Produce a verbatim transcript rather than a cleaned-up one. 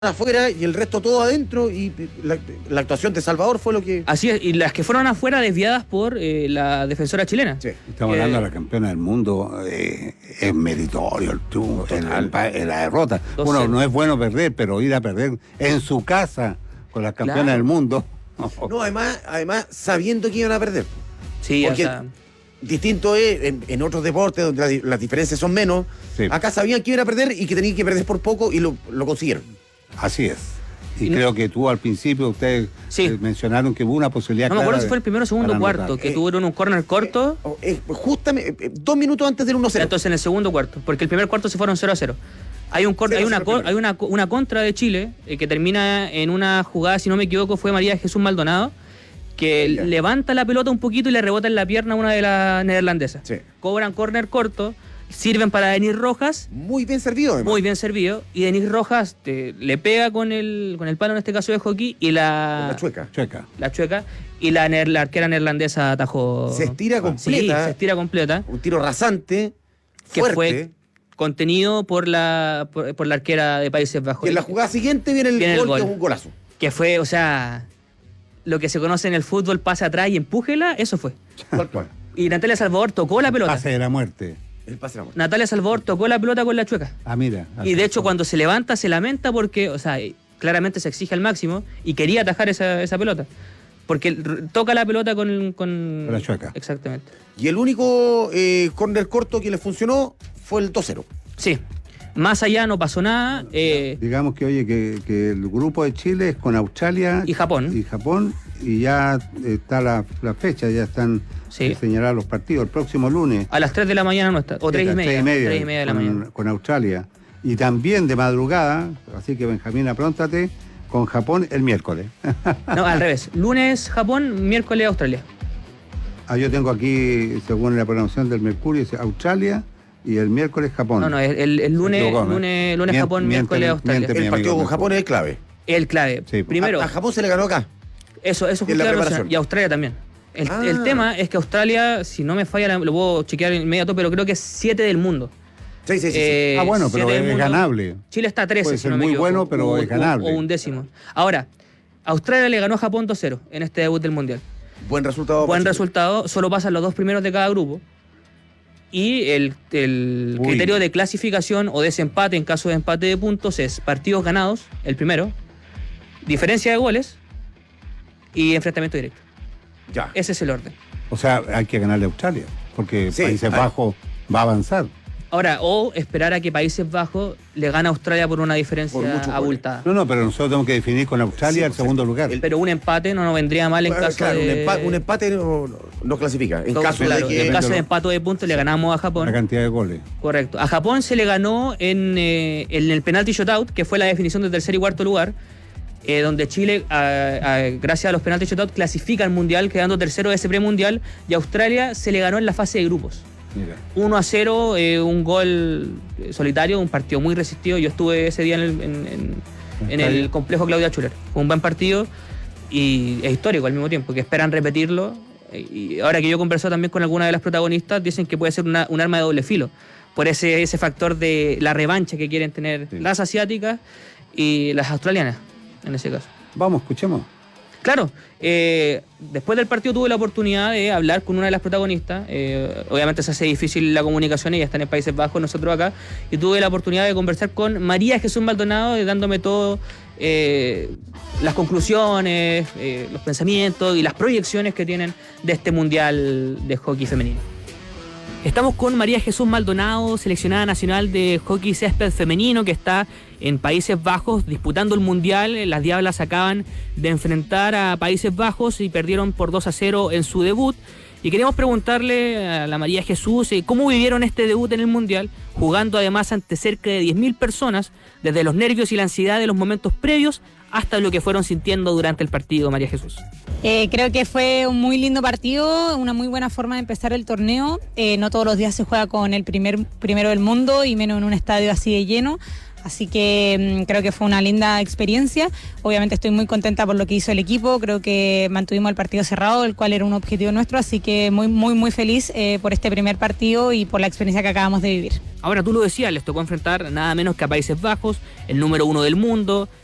afuera y el resto todo adentro, y la, la actuación de Salvador fue lo que... Así es, y las que fueron afuera desviadas por eh, la defensora chilena. Sí. Estamos eh, hablando de la campeona del mundo, eh, es meritorio el triunfo, en, en la derrota. Uno no es bueno perder, pero ir a perder en su casa con la campeona claro. del mundo. No, además, además sabiendo que iban a perder. Sí, porque o sea... distinto es en, en otros deportes donde la, las diferencias son menos. Sí. Acá sabían que iban a perder y que tenían que perder por poco y lo, lo consiguieron. Así es. Y no, creo que tú al principio, ustedes sí. eh, mencionaron que hubo una posibilidad. No me acuerdo si fue el primero o segundo cuarto, que eh, tuvieron un córner corto. Eh, eh, justamente, eh, dos minutos antes del uno cero. Entonces en el segundo cuarto, porque el primer cuarto se fueron cero a cero. Hay, un cor hay, una, hay una, una contra de Chile eh, que termina en una jugada, si no me equivoco, fue María Jesús Maldonado, que Oiga. levanta la pelota un poquito y le rebota en la pierna a una de las neerlandesas. Sí. Cobran córner corto. Sirven para Denis Rojas. Muy bien servido, además. Muy bien servido. Y Denis Rojas te, le pega con el, con el palo, en este caso de hockey, y la... La chueca. chueca. La chueca. Y la, la arquera neerlandesa atajó... Se estira completa. Sí, se estira completa. Un tiro rasante, que fuerte. fue contenido por la, por, por la arquera de Países Bajos. Y en la jugada siguiente viene el, viene gol, el gol, que es un golazo. Que fue, o sea... Lo que se conoce en el fútbol, pase atrás y empújela, eso fue. Tal cual. Y Natalia Salvador tocó la pelota. Pase de la muerte. El pase de la muerte. Natalia Salvador tocó la pelota con la chueca. Ah, mira. Y de hecho, cuando se levanta, se lamenta porque, o sea, claramente se exige al máximo y quería atajar esa, esa pelota. Porque toca la pelota con... Con, con la chueca. Exactamente. Y el único eh, córner corto que le funcionó fue el dos cero. Sí. Más allá no pasó nada. Eh, Digamos que, oye, que, que el grupo de Chile es con Australia y Japón. Y Japón, y ya está la, la fecha, ya están sí. señalados los partidos. El próximo lunes. A las tres de la mañana nuestra, o tres y media. tres y media, tres y media de la con, mañana. Con Australia. Y también de madrugada, así que Benjamín, apróntate, con Japón el miércoles. No, al revés. Lunes Japón, miércoles Australia. Ah, yo tengo aquí, según la programación del Mercurio, dice Australia. Y el miércoles Japón. No, no, el, el lunes, equivocó, lunes, lunes Mien, Japón, miércoles miente, Australia. miente, el partido con Japón es el clave. El clave. Sí. Primero. A, a Japón se le ganó acá. Eso, eso fue claro. Y a Australia también. El, ah. el tema es que Australia, si no me falla, lo puedo chequear inmediato, pero creo que es siete del mundo. Sí, sí, sí. Eh, ah, bueno, pero es ganable. Chile está a trece, Puede si ser no me muy equivoco. bueno, pero o, es ganable. O, o un décimo. Ahora, Australia le ganó a Japón dos cero en este debut del Mundial. Buen resultado. Buen resultado. Solo pasan los dos primeros de cada grupo. Y el, el criterio de clasificación o desempate en caso de empate de puntos es partidos ganados, el primero, diferencia de goles y enfrentamiento directo. Ya. Ese es el orden. O sea, hay que ganarle a Australia, porque sí, Países hay... Bajos va a avanzar. Ahora, o esperar a que Países Bajos le gane a Australia por una diferencia por abultada. No, no, pero nosotros tenemos que definir con Australia sí, el segundo lugar. El, pero un empate no nos vendría mal en bueno, caso claro, de... Un empate, un empate no, no, no clasifica. En no, caso claro, de que... En caso de empate de puntos sí. le ganamos a Japón. La cantidad de goles. Correcto. A Japón se le ganó en, eh, en el penalty shootout, que fue la definición de tercer y cuarto lugar, eh, donde Chile, a, a, gracias a los penalty shootout, clasifica al Mundial, quedando tercero de ese premundial, y a Australia se le ganó en la fase de grupos. Mira. uno a cero, eh, un gol solitario, un partido muy resistido. Yo estuve ese día en el, en, en, en el complejo Claudia Schuller. Fue un buen partido y es histórico al mismo tiempo, que esperan repetirlo. Y ahora que yo he conversado también con algunas de las protagonistas, dicen que puede ser una, un arma de doble filo, por ese, ese factor de la revancha que quieren tener sí. las asiáticas y las australianas, en ese caso. Vamos, escuchemos. Claro, eh, después del partido tuve la oportunidad de hablar con una de las protagonistas. Eh, obviamente se hace difícil la comunicación, ellas están en Países Bajos, nosotros acá, y tuve la oportunidad de conversar con María Jesús Maldonado, dándome todo eh, las conclusiones, eh, los pensamientos y las proyecciones que tienen de este Mundial de Hockey Femenino. Estamos con María Jesús Maldonado, seleccionada nacional de hockey césped femenino, que está en Países Bajos disputando el Mundial. Las Diablas acaban de enfrentar a Países Bajos y perdieron por dos a cero en su debut. Y queremos preguntarle a la María Jesús eh, cómo vivieron este debut en el Mundial, jugando además ante cerca de diez mil personas, desde los nervios y la ansiedad de los momentos previos hasta lo que fueron sintiendo durante el partido, María Jesús. Eh, creo que fue un muy lindo partido, una muy buena forma de empezar el torneo. Eh, no todos los días se juega con el primer primero del mundo y menos en un estadio así de lleno. Así que mmm, creo que fue una linda experiencia. Obviamente estoy muy contenta por lo que hizo el equipo. Creo que mantuvimos el partido cerrado, el cual era un objetivo nuestro. Así que muy, muy, muy feliz eh, por este primer partido y por la experiencia que acabamos de vivir. Ahora, tú lo decías, les tocó enfrentar nada menos que a Países Bajos, el número uno del mundo,